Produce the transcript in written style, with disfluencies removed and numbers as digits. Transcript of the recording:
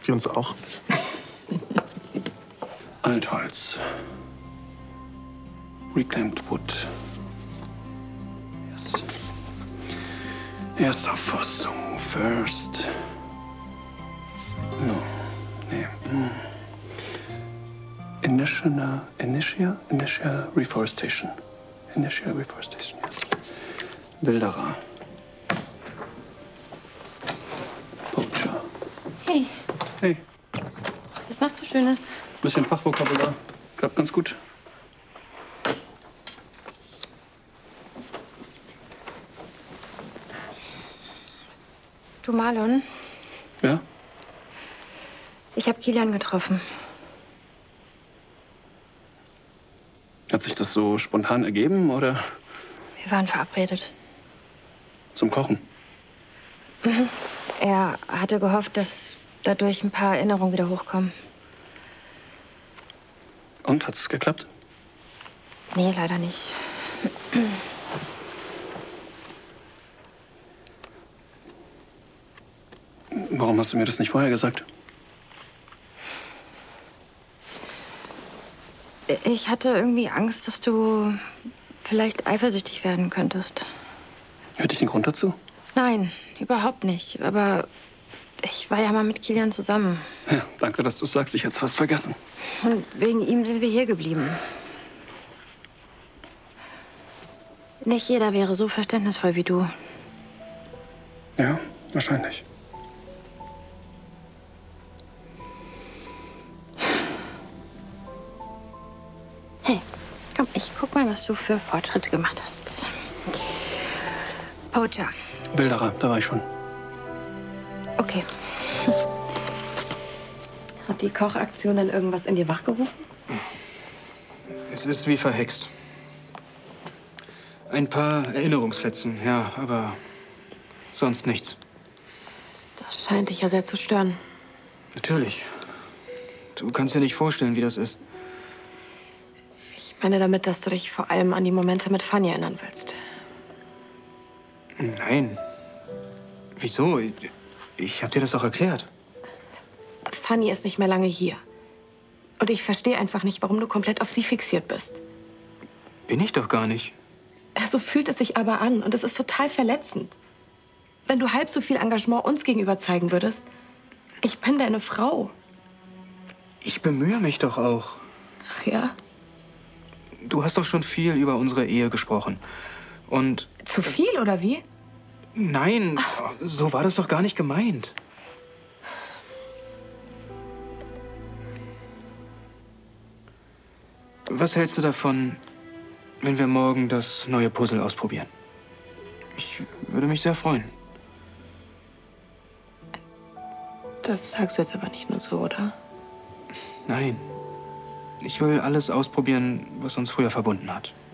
Wir uns auch. Altholz. Reclaimed Wood. Yes. Erstaufforstung. First. No. Nee. Initial Reforestation. Initial Reforestation, yes. Wilderer. Poacher. Hey. Hey. Was machst du Schönes? Bisschen Fachvokabular. Klappt ganz gut. Du, Marlon? Ja? Ich habe Kilian getroffen. Hat sich das so spontan ergeben, oder? Wir waren verabredet. Zum Kochen? Mhm. Er hatte gehofft, dass dadurch ein paar Erinnerungen wieder hochkommen. Und, hat es geklappt? Nee, leider nicht. Warum hast du mir das nicht vorher gesagt? Ich hatte irgendwie Angst, dass du vielleicht eifersüchtig werden könntest. Hätte ich einen Grund dazu? Nein, überhaupt nicht. Aber ich war ja mal mit Kilian zusammen. Ja, danke, dass du sagst. Ich hätte es fast vergessen. Und wegen ihm sind wir hier geblieben. Nicht jeder wäre so verständnisvoll wie du. Ja, wahrscheinlich. Hey, komm, ich guck mal, was du für Fortschritte gemacht hast. Poacher. Wilderer, da war ich schon. Okay. Hat die Kochaktion dann irgendwas in dir wachgerufen? Es ist wie verhext. Ein paar Erinnerungsfetzen, ja, aber sonst nichts. Das scheint dich ja sehr zu stören. Natürlich. Du kannst dir nicht vorstellen, wie das ist. Ich meine damit, dass du dich vor allem an die Momente mit Fanny erinnern willst. Nein. Wieso? Ich hab dir das auch erklärt. Fanny ist nicht mehr lange hier. Und ich verstehe einfach nicht, warum du komplett auf sie fixiert bist. Bin ich doch gar nicht. So fühlt es sich aber an und es ist total verletzend. Wenn du halb so viel Engagement uns gegenüber zeigen würdest. Ich bin deine Frau. Ich bemühe mich doch auch. Ach ja? Du hast doch schon viel über unsere Ehe gesprochen. Und... Zu viel, oder wie? Nein, so war das doch gar nicht gemeint. Was hältst du davon, wenn wir morgen das neue Puzzle ausprobieren? Ich würde mich sehr freuen. Das sagst du jetzt aber nicht nur so, oder? Nein. Ich will alles ausprobieren, was uns früher verbunden hat.